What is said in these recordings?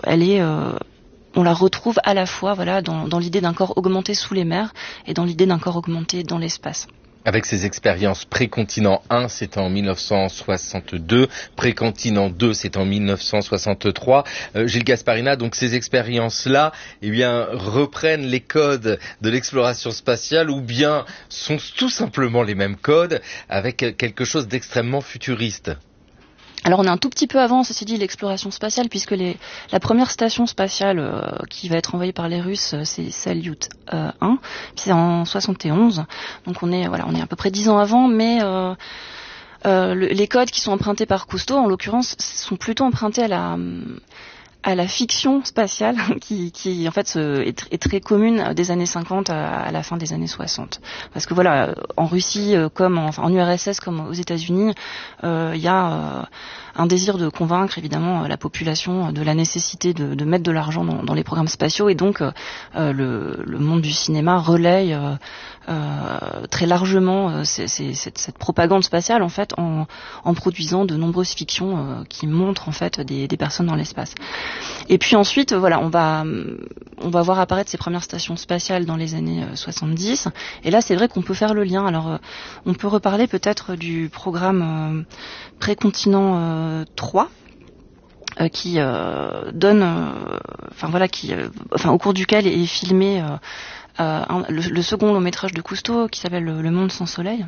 on la retrouve à la fois dans l'idée d'un corps augmenté sous les mers et dans l'idée d'un corps augmenté dans l'espace. Avec ses expériences Précontinent 1, c'est en 1962, Précontinent 2, c'est en 1963. Gilles Gasparina, donc ces expériences-là, reprennent les codes de l'exploration spatiale ou bien sont tout simplement les mêmes codes avec quelque chose d'extrêmement futuriste? Alors on est un tout petit peu avant, ceci dit, l'exploration spatiale, puisque la première station spatiale qui va être envoyée par les Russes, c'est Salyut 1, c'est en 71. Donc on est à peu près 10 ans avant, mais les codes qui sont empruntés par Cousteau, en l'occurrence, sont plutôt empruntés à la fiction spatiale qui en fait est très commune des années 50 à la fin des années 60. Parce que en Russie comme en URSS comme aux États-Unis, il y a un désir de convaincre évidemment la population de la nécessité de mettre de l'argent dans les programmes spatiaux, et donc le monde du cinéma relaye très largement cette propagande spatiale en fait en produisant de nombreuses fictions qui montrent en fait des personnes dans l'espace. Et puis ensuite on va voir apparaître ces premières stations spatiales dans les années 70, et là c'est vrai qu'on peut faire le lien. Alors on peut reparler peut-être du programme Précontinent 3 qui donne au cours duquel est filmé le second long métrage de Cousteau qui s'appelle Le Monde sans soleil,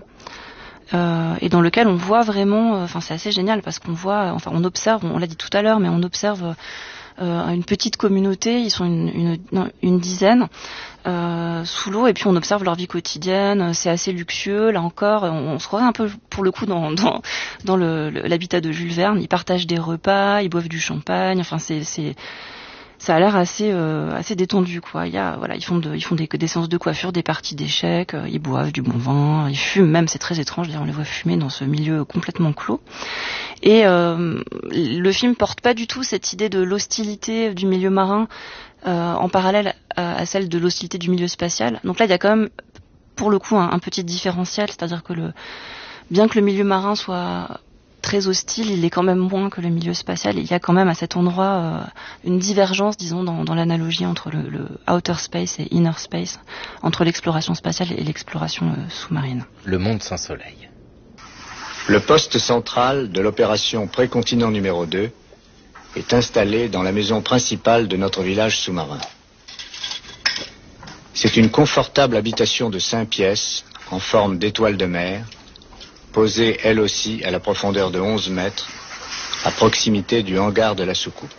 et dans lequel on voit vraiment, c'est assez génial parce qu'on voit, on observe, on l'a dit tout à l'heure, mais on observe une petite communauté, ils sont une dizaine sous l'eau, et puis on observe leur vie quotidienne. C'est assez luxueux, là encore, on se croirait un peu pour le coup dans l'habitat de Jules Verne. Ils partagent des repas, ils boivent du champagne, ça a l'air assez détendu quoi. Ils font des séances de coiffure, des parties d'échecs, ils boivent du bon vin, ils fument même, c'est très étrange, on les voit fumer dans ce milieu complètement clos. Et le film porte pas du tout cette idée de l'hostilité du milieu marin en parallèle à celle de l'hostilité du milieu spatial. Donc là, il y a quand même pour le coup un petit différentiel, c'est-à-dire que bien que le milieu marin soit très hostile, il est quand même moins que le milieu spatial. Il y a quand même à cet endroit une divergence, disons, dans l'analogie entre le outer space et inner space, entre l'exploration spatiale et l'exploration sous-marine. Le monde sans soleil. Le poste central de l'opération Précontinent numéro 2 est installé dans la maison principale de notre village sous-marin. C'est une confortable habitation de 5 pièces en forme d'étoile de mer, posée elle aussi à la profondeur de 11 mètres, à proximité du hangar de la soucoupe.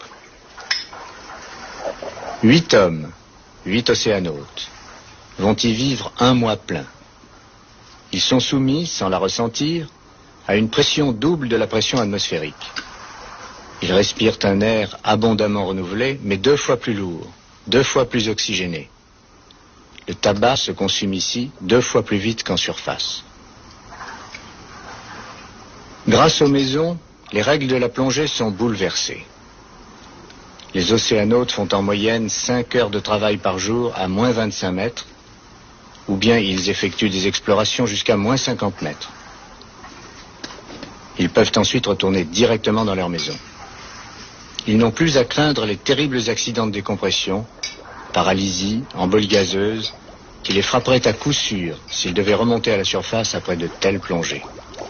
8 hommes, 8 océanautes, vont y vivre 1 mois plein. Ils sont soumis, sans la ressentir, à une pression double de la pression atmosphérique. Ils respirent un air abondamment renouvelé, mais 2 fois plus lourd, 2 fois plus oxygéné. Le tabac se consume ici 2 fois plus vite qu'en surface. Grâce aux maisons, les règles de la plongée sont bouleversées. Les océanautes font en moyenne 5 heures de travail par jour à moins 25 mètres, ou bien ils effectuent des explorations jusqu'à moins 50 mètres. Ils peuvent ensuite retourner directement dans leur maison. Ils n'ont plus à craindre les terribles accidents de décompression, paralysie, embolie gazeuse, qui les frapperaient à coup sûr s'ils devaient remonter à la surface après de telles plongées.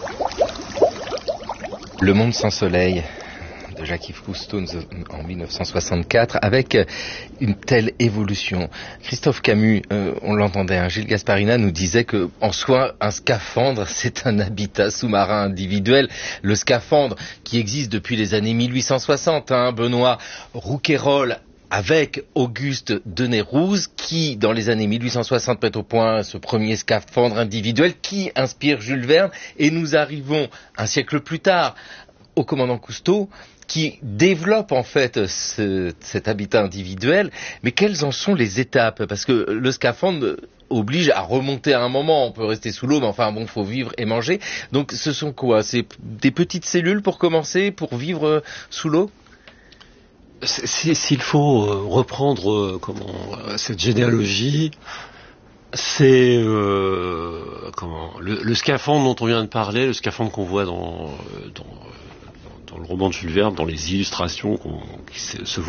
Le monde sans soleil de Jacques-Yves Cousteau en 1964, avec une telle évolution. Christophe Camus, on l'entendait, Gilles Gasparina nous disait que en soi, un scaphandre, c'est un habitat sous-marin individuel. Le scaphandre qui existe depuis les années 1860, Benoît Rouquayrol avec Auguste Denérouze, qui, dans les années 1860, met au point ce premier scaphandre individuel qui inspire Jules Verne, et nous arrivons un siècle plus tard au commandant Cousteau, qui développe en fait cet habitat individuel. Mais quelles en sont les étapes? Parce que le scaphandre oblige à remonter à un moment, on peut rester sous l'eau, mais enfin bon, faut vivre et manger. Donc ce sont quoi? C'est des petites cellules pour commencer, pour vivre sous l'eau? S'il faut reprendre cette généalogie, c'est le scaphandre dont on vient de parler, le scaphandre qu'on voit dans le roman de Jules Verne, dans les illustrations qui se voient